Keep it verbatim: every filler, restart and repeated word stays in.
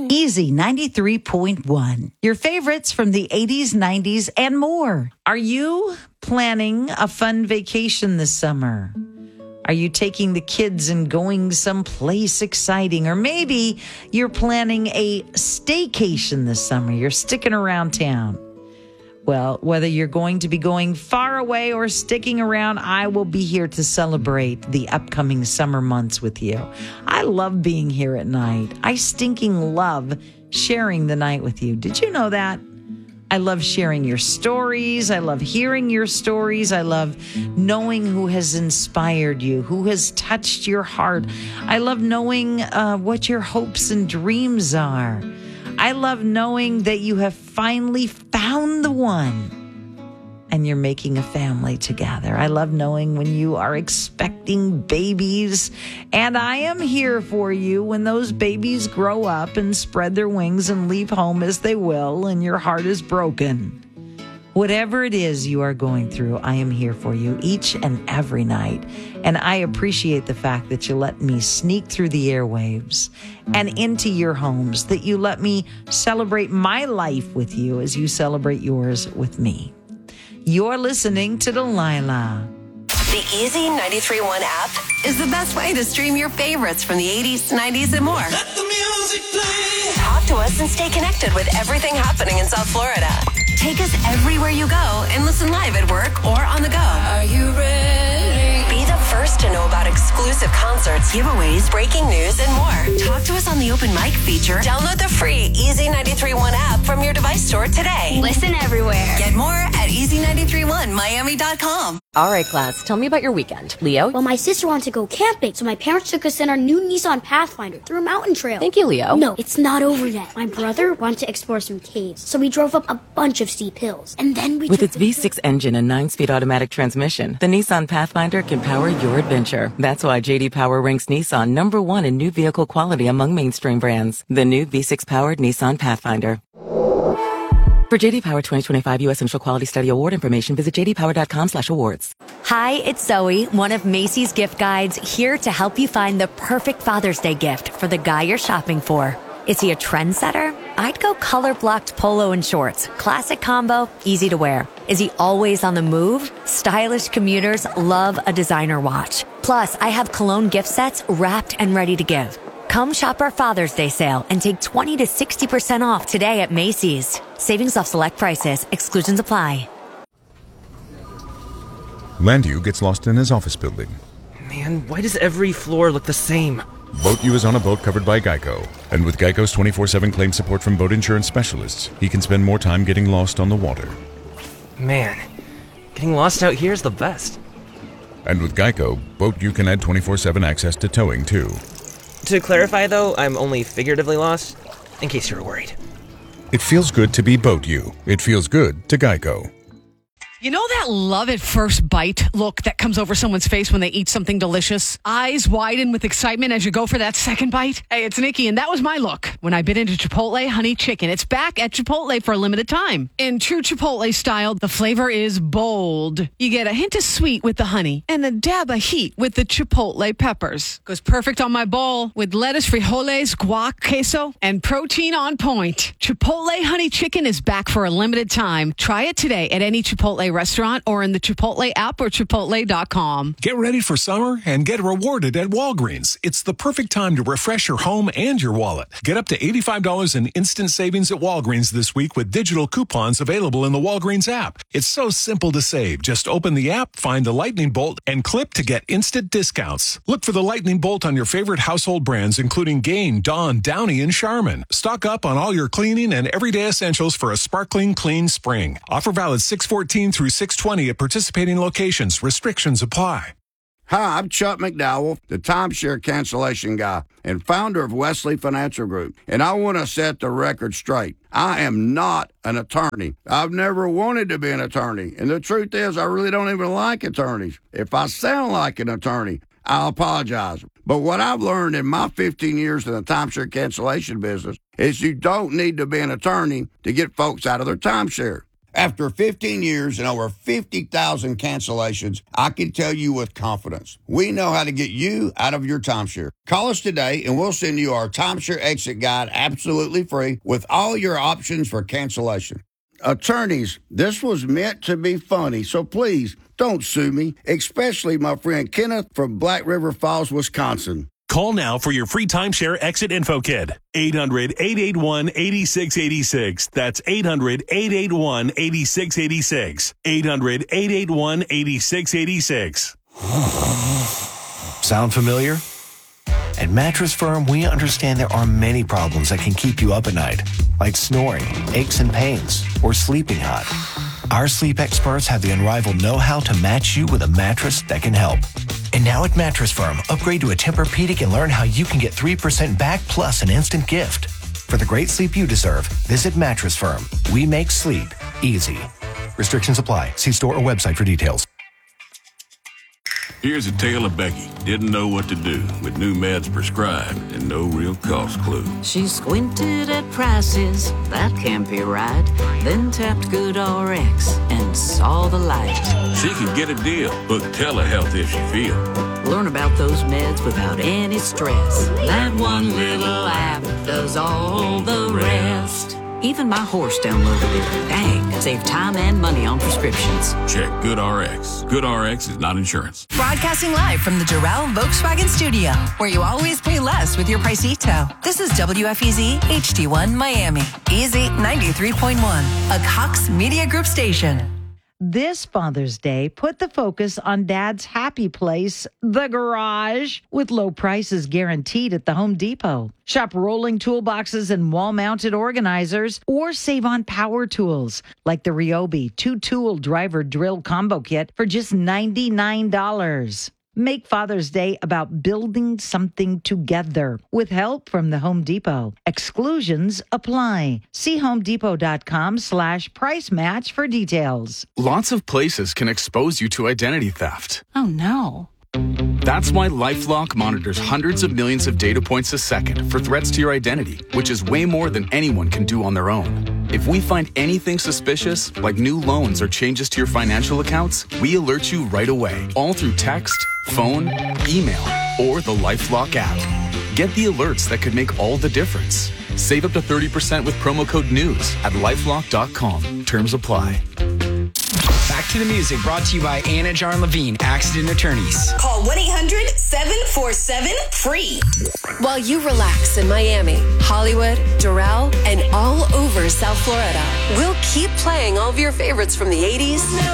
Easy ninety-three point one. Your favorites from the eighties, nineties, and more. Are you planning a fun vacation this summer? Are you taking the kids and going someplace exciting? Or maybe you're planning a staycation this summer. You're sticking around town. Well, whether you're going to be going far away or sticking around, I will be here to celebrate the upcoming summer months with you. I love being here at night. I stinking love sharing the night with you. Did you know that? I love sharing your stories. I love hearing your stories. I love knowing who has inspired you, who has touched your heart. I love knowing uh, what your hopes and dreams are. I love knowing that you have finally found the one and you're making a family together. I love knowing when you are expecting babies, and I am here for you when those babies grow up and spread their wings and leave home as they will and your heart is broken. Whatever it is you are going through, I am here for you each and every night. And I appreciate the fact that you let me sneak through the airwaves and into your homes, that you let me celebrate my life with you as you celebrate yours with me. You're listening to Delilah. The Easy ninety-three point one app is the best way to stream your favorites from the eighties, nineties, and more. Let the music play. Talk to us and stay connected with everything happening in South Florida. Take us everywhere you go and listen live at work or on the go. Are you ready? Be the first to know about exclusive concerts, giveaways, breaking news, and more. Talk to us on the open mic feature. Download the free Easy ninety-three point one app from your device store today. Listen everywhere. Get more at easy nine three one miami dot com. All right, class, tell me about your weekend. Leo? Well, my sister wanted to go camping, so my parents took us in our new Nissan Pathfinder through a mountain trail. Thank you, Leo. No, it's not over yet. My brother wanted to explore some caves, so we drove up a bunch of steep hills. And then we With took its the V six engine and nine-speed automatic transmission, the Nissan Pathfinder can power your adventure. That's why J D Power ranks Nissan number one in new vehicle quality among mainstream brands. The new V six-powered Nissan Pathfinder. For J D Power twenty twenty-five U S Initial Quality Study Award information, visit j d power dot com slash awards. Hi, it's Zoe, one of Macy's gift guides, here to help you find the perfect Father's Day gift for the guy you're shopping for. Is he a trendsetter? I'd go color-blocked polo and shorts. Classic combo, easy to wear. Is he always on the move? Stylish commuters love a designer watch. Plus, I have cologne gift sets wrapped and ready to give. Come shop our Father's Day sale and take twenty to sixty percent off today at Macy's. Savings off select prices. Exclusions apply. Landu gets lost in his office building. Man, why does every floor look the same? Boat U is on a boat covered by Geico. And with Geico's twenty-four seven claim support from boat insurance specialists, he can spend more time getting lost on the water. Man, getting lost out here is the best. And with Geico, Boat U can add twenty-four seven access to towing, too. To clarify, though, I'm only figuratively lost, in case you were worried. It feels good to be Boat U. It feels good to Geico. You know that love at first bite look that comes over someone's face when they eat something delicious? Eyes widen with excitement as you go for that second bite? Hey, it's Nikki, and that was my look when I bit into Chipotle Honey Chicken. It's back at Chipotle for a limited time. In true Chipotle style, the flavor is bold. You get a hint of sweet with the honey and a dab of heat with the Chipotle peppers. Goes perfect on my bowl with lettuce, frijoles, guac, queso, and protein on point. Chipotle Honey Chicken is back for a limited time. Try it today at any Chipotle restaurant or in the Chipotle app or chipotle dot com. Get ready for summer and get rewarded at Walgreens. It's the perfect time to refresh your home and your wallet. Get up to eighty-five dollars in instant savings at Walgreens this week with digital coupons available in the Walgreens app. It's so simple to save. Just open the app, find the Lightning Bolt, and clip to get instant discounts. Look for the Lightning Bolt on your favorite household brands, including Gain, Dawn, Downy, and Charmin. Stock up on all your cleaning and everyday essentials for a sparkling clean spring. Offer valid six fourteen through six twenty at participating locations. Restrictions apply. Hi, I'm Chuck McDowell, the timeshare cancellation guy and founder of Wesley Financial Group. And I want to set the record straight. I am not an attorney. I've never wanted to be an attorney. And the truth is, I really don't even like attorneys. If I sound like an attorney, I'll apologize. But what I've learned in my fifteen years in the timeshare cancellation business is you don't need to be an attorney to get folks out of their timeshare. After fifteen years and over fifty thousand cancellations, I can tell you with confidence, we know how to get you out of your timeshare. Call us today and we'll send you our timeshare exit guide absolutely free with all your options for cancellation. Attorneys, this was meant to be funny, so please don't sue me, especially my friend Kenneth from Black River Falls, Wisconsin. Call now for your free timeshare exit info kit. eight hundred, eight eight one, eight six eight six. That's eight hundred, eight eight one, eight six eight six. eight hundred, eight eight one, eight six eight six. Sound familiar? At Mattress Firm, we understand there are many problems that can keep you up at night, like snoring, aches and pains, or sleeping hot. Our sleep experts have the unrivaled know-how to match you with a mattress that can help. And now at Mattress Firm, upgrade to a Tempur-Pedic and learn how you can get three percent back plus an instant gift. For the great sleep you deserve, visit Mattress Firm. We make sleep easy. Restrictions apply. See store or website for details. Here's a tale of Becky. Didn't know what to do with new meds prescribed and no real cost clue. She squinted at prices, that can't be right. Then tapped GoodRx and saw the light. She could get a deal. Book telehealth if she feel. Learn about those meds without any stress. That one little app does all the rest. Even my horse downloaded it. Dang, save time and money on prescriptions. Check GoodRx. GoodRx is not insurance. Broadcasting live from the Doral Volkswagen Studio, where you always pay less with your Pricito. This is W F E Z H D one Miami. Easy ninety-three point one, a Cox Media Group station. This Father's Day, put the focus on Dad's happy place, the garage, with low prices guaranteed at the Home Depot. Shop rolling toolboxes and wall-mounted organizers, or save on power tools like the Ryobi two-tool driver drill combo kit for just ninety-nine dollars. Make Father's Day about building something together with help from the Home Depot. Exclusions apply. See homedepot.com slash price match for details. Lots of places can expose you to identity theft. Oh, no. That's why LifeLock monitors hundreds of millions of data points a second for threats to your identity, which is way more than anyone can do on their own. If we find anything suspicious, like new loans or changes to your financial accounts, we alert you right away, all through text, phone, email, or the LifeLock app. Get the alerts that could make all the difference. Save up to thirty percent with promo code NEWS at lifelock dot com. Terms apply. Back to the music, brought to you by Anna Jarn Levine, Accident Attorneys. Call one eight hundred seven four seven free. While you relax in Miami, Hollywood, Doral, and all over South Florida, we'll keep playing all of your favorites from the eighties